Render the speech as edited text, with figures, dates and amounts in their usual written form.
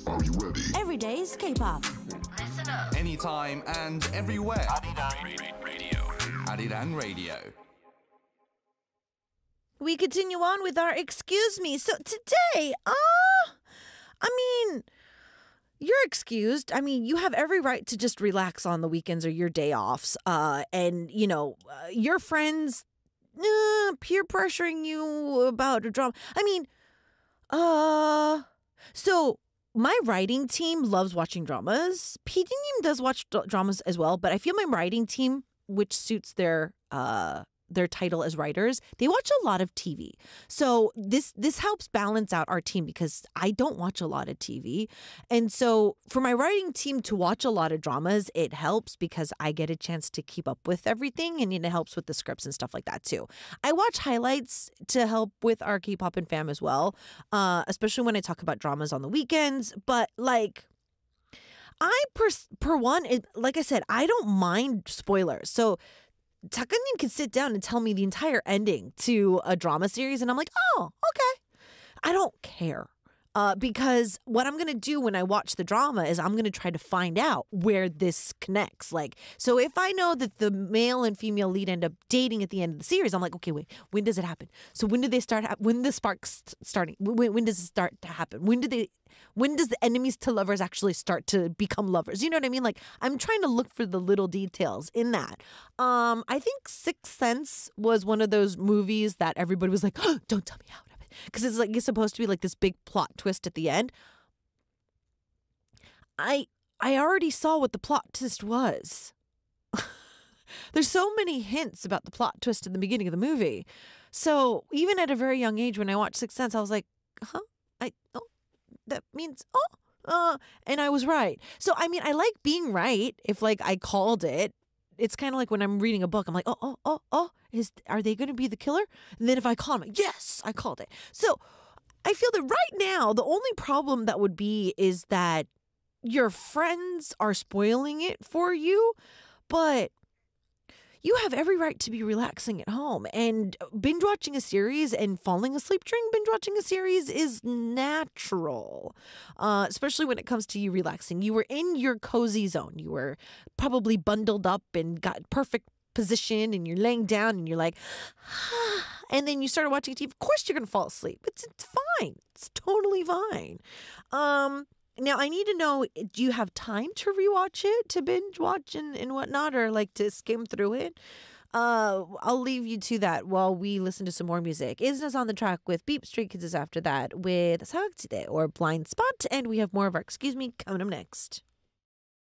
Are you ready? Every day's K-pop. Listen up. Anytime and everywhere. Radio. Arirang Radio. We continue on with our Excuse Me. So today, you're excused. I mean, you have every right to just relax on the weekends or your day offs. Your friends peer pressuring you about a drama. So my writing team loves watching dramas. PD team does watch dramas as well, but I feel my writing team, which suits their title as writers, they watch a lot of TV. So this helps balance out our team because I don't watch a lot of TV. And so for my writing team to watch a lot of dramas, it helps because I get a chance to keep up with everything, and it helps with the scripts and stuff like that too. I watch highlights to help with our K-pop and fam as well, especially when I talk about dramas on the weekends. But like I said, I don't mind spoilers. So Takanim can sit down and tell me the entire ending to a drama series, and I'm like, oh, okay. I don't care. Because what I'm going to do when I watch the drama is I'm going to try to find out where this connects. So if I know that the male and female lead end up dating at the end of the series, I'm like, okay, wait, when does it happen? So when do they start? When the sparks starting? When does it start to happen? When does the enemies to lovers actually start to become lovers? You know what I mean? I'm trying to look for the little details in that. I think Sixth Sense was one of those movies that everybody was like, oh, don't tell me how. Because it's supposed to be this big plot twist at the end. I already saw what the plot twist was. There's so many hints about the plot twist in the beginning of the movie. So even at a very young age, when I watched Sixth Sense, I was like, that means, and I was right. So, I like being right if I called it. It's kind of like when I'm reading a book, I'm like, are they going to be the killer? And then if I call them, yes, I called it. So I feel that right now, the only problem that would be is that your friends are spoiling it for you, but you have every right to be relaxing at home. And binge watching a series and falling asleep during binge watching a series is natural, especially when it comes to you relaxing. You were in your cozy zone. You were probably bundled up and got perfect position, and you're laying down and you're like, and then you started watching TV. Of course you're going to fall asleep. It's fine. It's totally fine. Now, I need to know, do you have time to rewatch it, to binge watch and whatnot, or to skim through it? I'll leave you to that while we listen to some more music. Isna's on the track with Beep. Stray Kids is after that with Saagjide or Blind Spot, and we have more of our Excuse Me coming up next.